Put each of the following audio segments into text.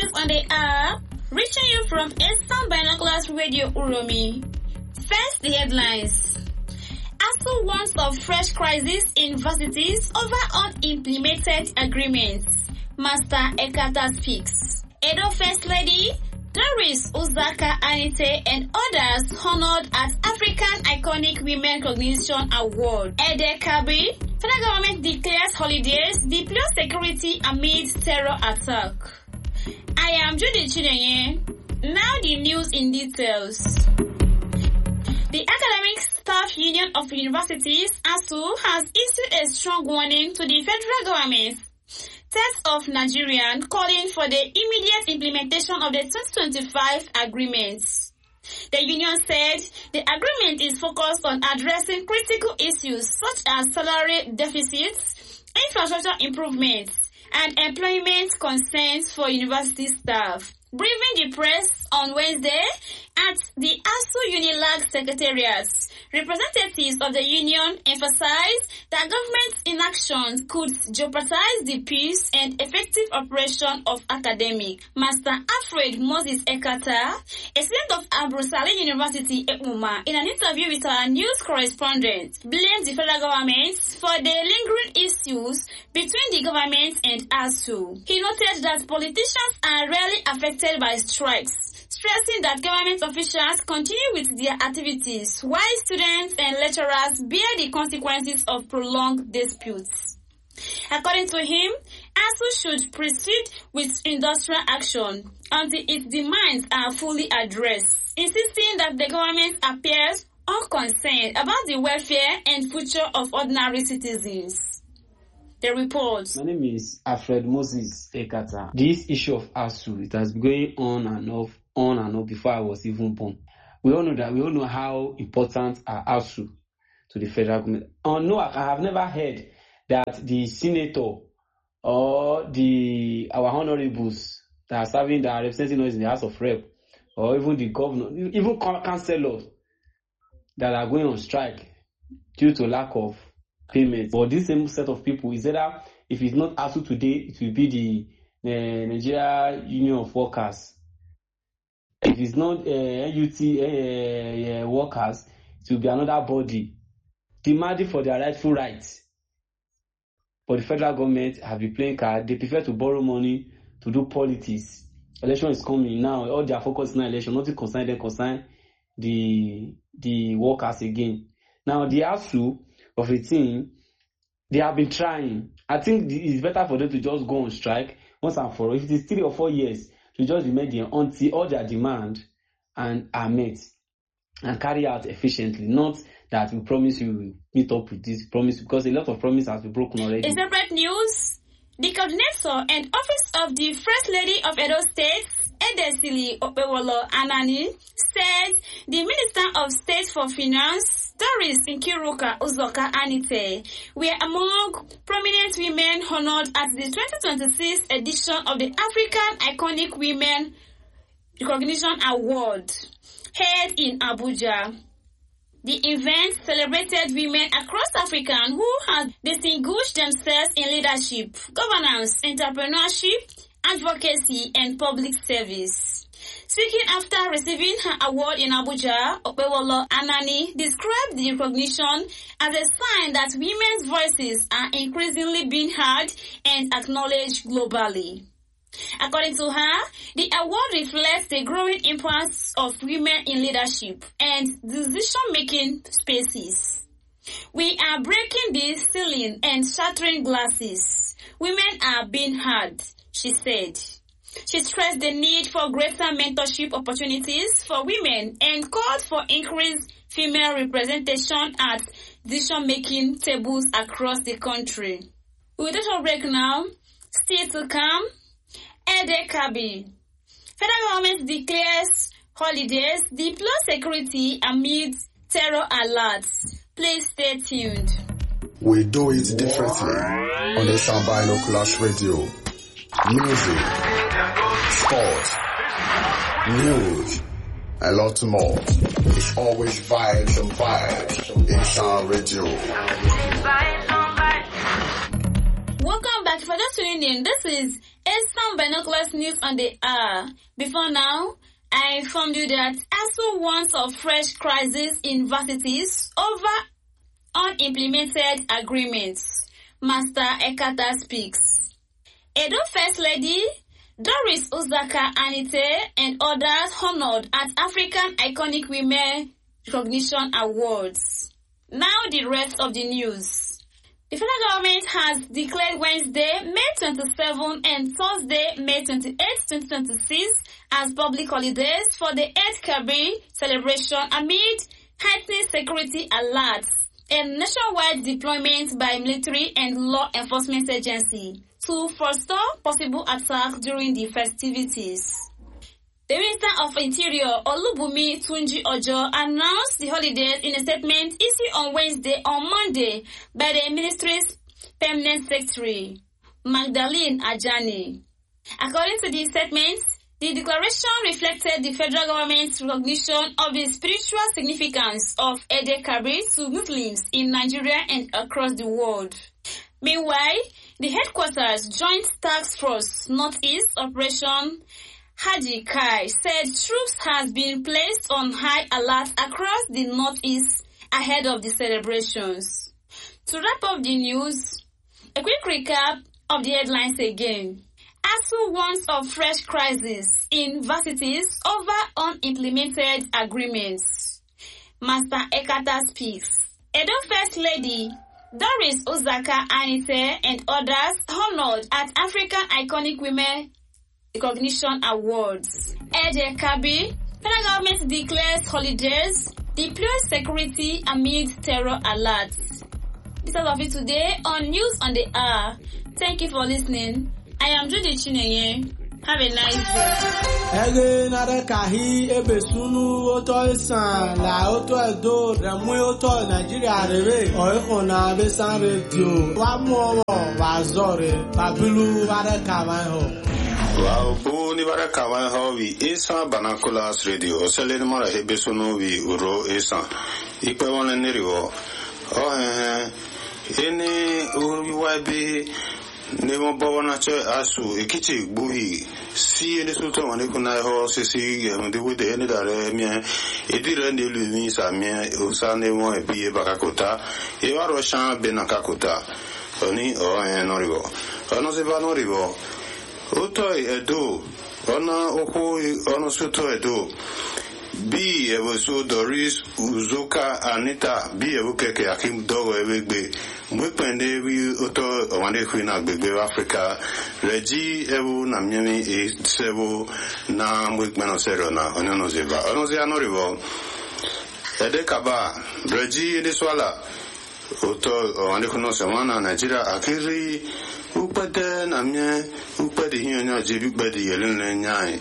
news on the hour, reaching you from Eastern Binoculars Radio Uromi. First, the headlines. ASUU warns of fresh crisis in universities over unimplemented agreements. Master Ekata speaks. Edo First Lady Doris Uzaka Anite and others honored at African Iconic Women Recognition Award. Ede Kabi, federal government declares holidays, deploys security amid terror attack. I am Judy Chinenye. Now the news in details. The Academic Staff Union of Universities, ASUU, has issued a strong warning to the federal government of Nigeria, calling for the immediate implementation of the 2025 agreements. The union said the agreement is focused on addressing critical issues such as salary deficits, infrastructure improvements, and employment concerns for university staff. Briefing the press on Wednesday at the ASUU Unilag Secretariat, representatives of the union emphasized that government inaction could jeopardize the peace and effective operation of academic. Master Alfred Moses Ekata, a student of Abrusali University, Ekuma, in an interview with our news correspondent, blamed the federal government for the lingering issues between the government and ASUU. He noted that politicians are rarely affected by strikes, stressing that government officials continue with their activities while students and lecturers bear the consequences of prolonged disputes. According to him, ASUU should proceed with industrial action until its demands are fully addressed, insisting that the government appears unconcerned about the welfare and future of ordinary citizens. The report. My name is Alfred Moses Ekata. This issue of ASUU, it has been going on and off before I was even born. We all know how important are ASUU to the federal government. No, I have never heard that the senator or our honorables that are serving, that are representing us in the House of Rep, or even the governor, even councillors that are going on strike due to lack of payment. But this same set of people is either, if it's not ASUU today, it will be the Nigeria Union of Workers. If it's not NUT workers, it will be another body demanding for their rightful rights. But the federal government have been playing card. They prefer to borrow money to do politics. Election is coming now. All their focus is now election. Nothing concern the workers again. Now the ASUU of a team, they have been trying. I think it's better for them to just go on strike once and for all. If it is 3 or 4 years, to just remain there until all their demand and are met and carry out efficiently. Not that we promise you will meet up with this promise, because a lot of promise has been broken already. In separate news, the coordinator and office of the First Lady of Edo State, Edesili Opewolo Anani, said the Minister of State for Finance, Doris Nkiruka Uzoka Anite, were among prominent women honored at the 2026 edition of the African Iconic Women Recognition Award, held in Abuja. The event celebrated women across Africa who have distinguished themselves in leadership, governance, entrepreneurship, advocacy, and public service. Speaking after receiving her award in Abuja, Opewolo Anani described the recognition as a sign that women's voices are increasingly being heard and acknowledged globally. According to her, the award reflects the growing importance of women in leadership and decision-making spaces. We are breaking the ceiling and shattering glasses. Women are being heard, she said. She stressed the need for greater mentorship opportunities for women and called for increased female representation at decision-making tables across the country. We will take a break now. Still to come, Ede Kabi. Federal government declares holidays, deploy security amid terror alerts. Please stay tuned. We do it differently on the Eastern Binoculars Radio. Music, sports, news, a lot more. It's always vibes and vibes in Eastern Radio. Welcome back. For those tuning in, this is Eastern Binoculars News on the hour. Before now, I informed you that ASU warns of fresh crisis in varsities over unimplemented agreements. Master Ekata speaks. Edo First Lady Doris Uzaka Anite and others honored at African Iconic Women Recognition Awards. Now the rest of the news. The federal government has declared Wednesday, May 27 and Thursday, May 28, 2026 as public holidays for the Eid Kabir celebration amid heightened security alerts and nationwide deployment by military and law enforcement agency to forestall possible attacks during the festivities. The Minister of Interior, Olubunmi Tunji Ojo, announced the holidays in a statement issued on Wednesday on Monday by the ministry's permanent secretary, Magdalene Ajani. According to the statement, the declaration reflected the federal government's recognition of the spiritual significance of Eid Kabir to Muslims in Nigeria and across the world. Meanwhile, the headquarters Joint Task Force Northeast Operation Haji Kai said troops has been placed on high alert across the Northeast ahead of the celebrations. To wrap up the news, a quick recap of the headlines again. ASU warns of fresh crisis in varsities over unimplemented agreements. Master Ekata speaks. Edo First Lady Doris Uzaka Anite and others honored at African Iconic Women Recognition Awards. Eid Kabir, federal government declares holidays, deploys security amid terror alerts. This is all of it today on News on the Hour. Thank you for listening. I am Judy Chinenye. Have a nice day. Ege nare kahi ebe sunu oto isan la oto edo remwe oto Nigeria rere oiko na besan radio wa mu wa zore babilu ware kawan ho. Wow, Boni Barakawan Hovi, Esa Banakulas Radio, Selene Mara Hebesonovi, Uro Esa, Equawan and Nerivo. Oh, any Uriwabi, Nemo Bovanache Asu, Ekichi Buhi, see any Sultan and Ekunai horse, see, and the wood ended at Mia, Edira Nilumi Samia, Usane Mo, Be Bakakota, Evaro Shan Benakakota, Oni or Norivo. Onoseva Norivo. Utoi edo, ona oko ono suto edo. Bi ewosu Doris Uzuka Anita, bi ewukeke akim dogo ewegbe. Mwepende wi uto owande kwina gbegbe Africa. Reji ewu na mnyemi sewu na mwekmeno sero na onyono zeba. Ono zi anorivo. Ede kaba, reji ede swala. Uto owande kuno semana Nigeria akiri. Upade na mie upade hiyo nya jebi upade yelene nyai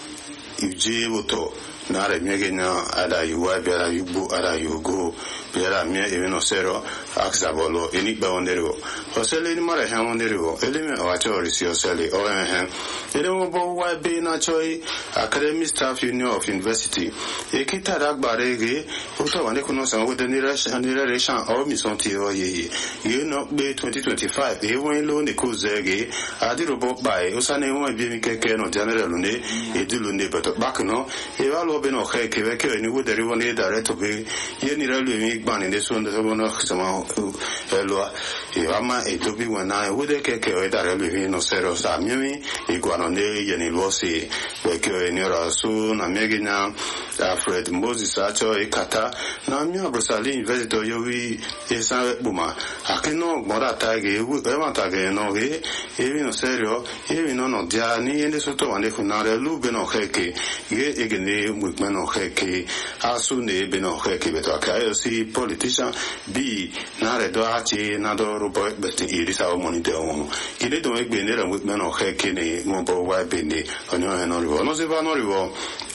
ije woto na re miege nya ada yuwa bera yubu ada yugo bera mie eveno sero aksabolo eni ba wonderwo osele ni mara ha wonderwo eleme awacho risi osele ohen elemo bo wa be na choi academic staff union of university ekita dagbarege oto wane kuno san wo de ni relation o mi son ti o ye you know be 2025 e won lo ne ko zege adirobo bai osane won bi mi keke no general ne edulu ne beto back no e wa lo be no keke we ke ni wo de ri won direct be ye ni relu mi gban ni so ndo so no sama elo e ama e to bi wana wo de keke we da relu no sero sa mi e gwano ne ye ni lo si we ke ni ra su na megina Alfred Moses acho e kata na mi abrosali university yo wi e sa buma akeno gbora tage e ma tage no ge e vi no serio e vi no dia ni ende so to wane kunare lu be no keke ge e ge ne mu no keke asu ne be no keke beto aka si politician bi na re do achi na do rubo beti iri sa o monite o ile do egbe ne ra mu no keke ne mo bo wa be ne onyo no rivo no se va no rivo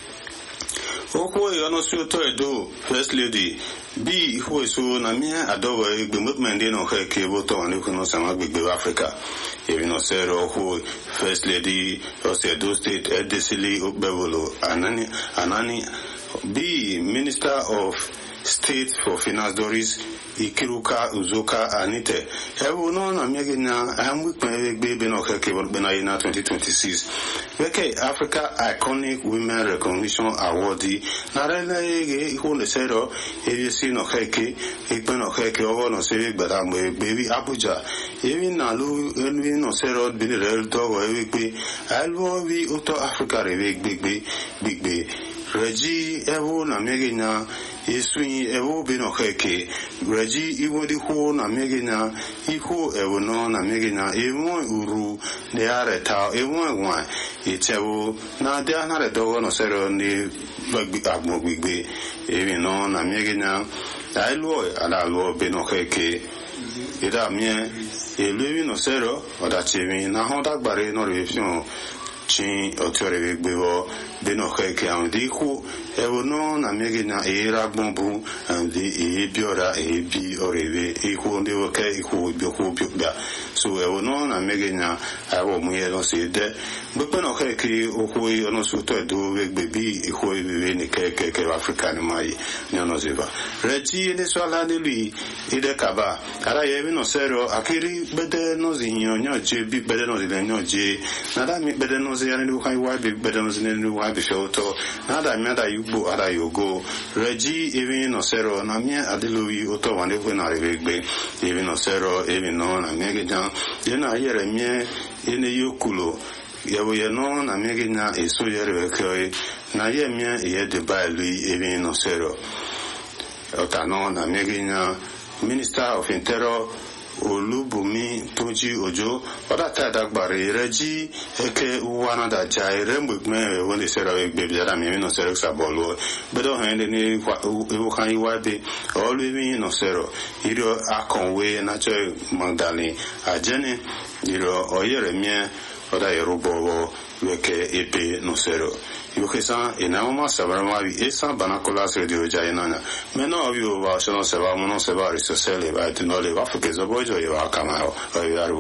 oko yono su to edo first lady bi ho so na mi adowo egbe movement no keke bo to ane kuno sama gbegbe Africa even no say ho first lady o se do state edesili obewolo anani bi minister of State for Finance Doris Ikiruka Uzoka Anite. Ewu no na miagina amwikme bebe no keke bena ina 2026. Weke Africa Iconic Women Recognition Awardee na rele ihu ne sero ebisi no keke ikpe no keke owo no sebe gbada mwe baby Abuja. Ewi na lu enwi no sero bini rel dogo ewikpe alwo wi uto Africa rewek bigbe Reji ewu na miagina Isui ewu bino keke Reji iwo di huo na megina Ihu ewu no na megina Ewu uru de are tau ewu wan Itewu na de anare dogo no sero ni Agmo gbigbe Ewi no na megina Ailuo ala luo bino keke Ida mie Eluwi no sero Odachewi na honda gbare no revision Chin otiore gbebo bino keke andi ku ewo no na megina era bombu andi biora bi orebe iku ndi woke iku bioku biobia so ewo no na megina awo muye no se de gbe no keke oku ono so to do bebi iku bebe ni keke Africa ni mai ni ono zeba reji ni so ala ni lui ide kaba ara ye no sero akiri bede no zinyo nyoje bi bede no zinyo na da mi bede no zinyo ni kai wa bi bede no zinyo ni wa bi shoto na da mi da yugo ada yogo reji even no sero na mi adeluwi oto wane ko na rebe even no sero even no na megina yena yere mi ene yokulo yawo ye no na megina eso yere ke na ye mi ye de baili even no sero otano na megina Minister of Interior Olubumi Toji Ojo oda tada gbare reji eke uwana da jai rembugme woni sero egbe biara mi no sero sabolo bedo hande ni ewo kan iwade olwi no sero iro akonwe na che Magdalene ajene iro oyere mie oda yerubo weke epe no sero Yukesa inauma sabarama vi esa banakolas radio jainana meno avi o va sono seba mono seba risosele va tinole va fuke zobojo yo akamao